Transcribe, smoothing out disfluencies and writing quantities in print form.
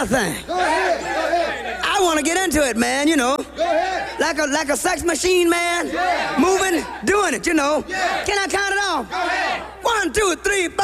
my thing. Go ahead. Go ahead. I want to get into it, man, you know. Go ahead. Like a sex machine, man. Yeah. Moving, doing it, you know. Yeah. Can I count it off? Go ahead. 1, 2, 3, 4.